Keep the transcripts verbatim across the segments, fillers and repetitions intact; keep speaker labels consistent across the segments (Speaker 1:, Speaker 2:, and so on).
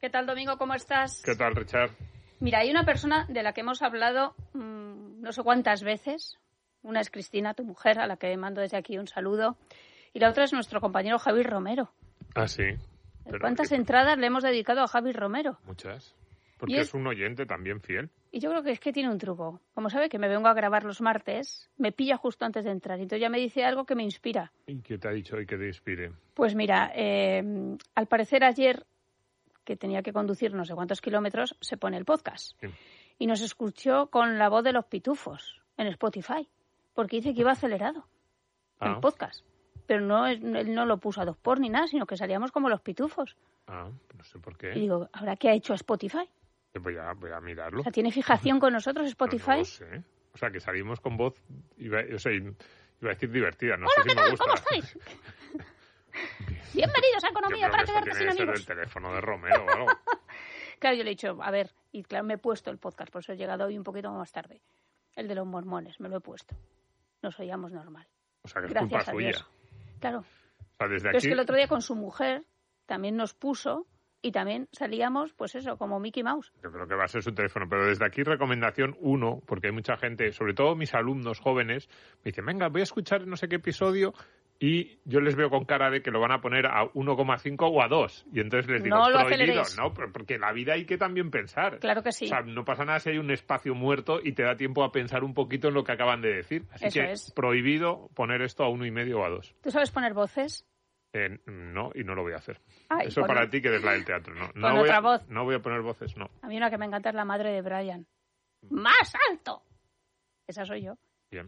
Speaker 1: ¿Qué tal, Domingo? ¿Cómo estás?
Speaker 2: ¿Qué tal, Richard?
Speaker 1: Mira, hay una persona de la que hemos hablado mmm, no sé cuántas veces. Una es Cristina, tu mujer, a la que mando desde aquí un saludo. Y la otra es nuestro compañero Javi Romero.
Speaker 2: Ah, sí. Pero
Speaker 1: ¿Cuántas
Speaker 2: que...
Speaker 1: entradas le hemos dedicado a Javi Romero?
Speaker 2: Muchas. Porque
Speaker 1: es...
Speaker 2: es un oyente también fiel.
Speaker 1: Y yo creo que es que tiene un truco. Como sabe que me vengo a grabar los martes, me pilla justo antes de entrar. Y entonces ya me dice algo que me inspira.
Speaker 2: ¿Y qué te ha dicho hoy que te inspire?
Speaker 1: Pues mira, eh, al parecer ayer, que tenía que conducir no sé cuántos kilómetros, se pone el podcast.
Speaker 2: Sí.
Speaker 1: Y nos escuchó con la voz de los pitufos en Spotify. Porque dice que iba acelerado
Speaker 2: ah.
Speaker 1: el podcast. Pero no, él no lo puso a dos por ni nada, sino que salíamos como los pitufos.
Speaker 2: Ah, no sé por qué.
Speaker 1: Y digo, ¿ahora qué ha hecho Spotify?
Speaker 2: Voy a, voy a mirarlo.
Speaker 1: O sea, ¿tiene fijación con nosotros Spotify?
Speaker 2: No, no lo sé. O sea, que salimos con voz, iba, o sea, iba a decir divertida. No
Speaker 1: Hola,
Speaker 2: sé si
Speaker 1: ¿qué tal?
Speaker 2: me gusta.
Speaker 1: ¿Cómo estáis? Bienvenidos a Economía para quedarte sin amigos.
Speaker 2: Tiene que ser el teléfono de Romero o algo.
Speaker 1: Claro, yo le he dicho, a ver, y claro, me he puesto el podcast, por eso he llegado hoy un poquito más tarde. El de los mormones, me lo he puesto. Nos oíamos normal.
Speaker 2: O sea, que es
Speaker 1: Gracias
Speaker 2: culpa
Speaker 1: a Dios.
Speaker 2: suya.
Speaker 1: Claro.
Speaker 2: O sea, desde
Speaker 1: Pero
Speaker 2: aquí...
Speaker 1: es que el otro día con su mujer también nos puso y también salíamos, pues eso, como Mickey Mouse.
Speaker 2: Yo creo que va a ser su teléfono, pero desde aquí recomendación uno, porque hay mucha gente, sobre todo mis alumnos jóvenes, me dicen, venga, voy a escuchar no sé qué episodio y yo les veo con cara de que lo van a poner a uno coma cinco o a dos. Y entonces les digo,
Speaker 1: no lo
Speaker 2: prohibido,
Speaker 1: aceleréis.
Speaker 2: ¿no? Porque la vida hay que también pensar.
Speaker 1: Claro que sí.
Speaker 2: O sea, no pasa nada si hay un espacio muerto y te da tiempo a pensar un poquito en lo que acaban de decir. Así
Speaker 1: Eso
Speaker 2: que
Speaker 1: es.
Speaker 2: Prohibido poner esto a uno y medio o a dos.
Speaker 1: ¿Tú sabes poner voces?
Speaker 2: Eh, no, y no lo voy a hacer.
Speaker 1: Ay,
Speaker 2: Eso
Speaker 1: pon...
Speaker 2: para ti que eres la del teatro, ¿no? No
Speaker 1: Pon
Speaker 2: voy
Speaker 1: otra
Speaker 2: a,
Speaker 1: voz.
Speaker 2: No voy a poner voces, no.
Speaker 1: A mí una que me encanta es la madre de Brian. ¡Más alto! Esa soy yo.
Speaker 2: Bien.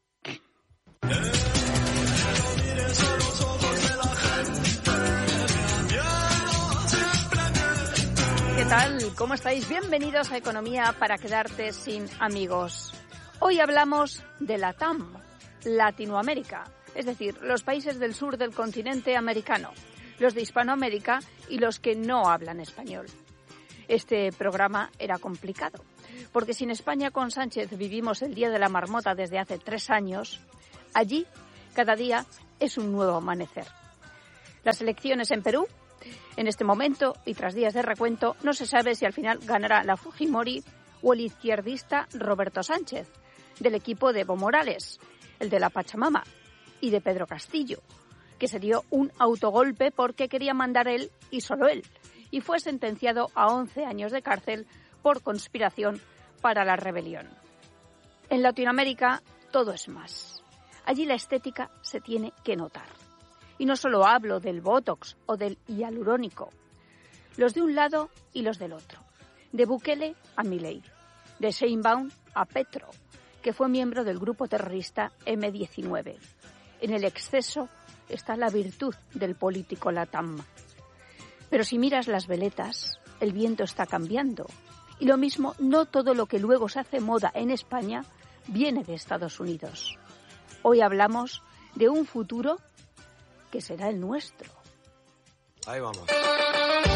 Speaker 1: ¿Qué tal? ¿Cómo estáis? Bienvenidos a Economía para quedarte sin amigos. Hoy hablamos de la T A M, Latinoamérica, es decir, los países del sur del continente americano, los de Hispanoamérica y los que no hablan español. Este programa era complicado, porque si en España con Sánchez vivimos el Día de la Marmota desde hace tres años, allí cada día es un nuevo amanecer. Las elecciones en Perú, en este momento y tras días de recuento, no se sabe si al final ganará la Fujimori o el izquierdista Roberto Sánchez, del equipo de Evo Morales, el de la Pachamama, y de Pedro Castillo, que se dio un autogolpe porque quería mandar él y solo él, y fue sentenciado a once años de cárcel por conspiración para la rebelión. En Latinoamérica todo es más. Allí la estética se tiene que notar. Y no solo hablo del Botox o del hialurónico, los de un lado y los del otro, de Bukele a Milei, de Sheinbaum a Petro, que fue miembro del grupo terrorista eme diecinueve. En el exceso está la virtud del político latam. Pero si miras las veletas, el viento está cambiando. Y lo mismo, no todo lo que luego se hace moda en España viene de Estados Unidos. Hoy hablamos de un futuro que será el nuestro.
Speaker 3: Ahí vamos.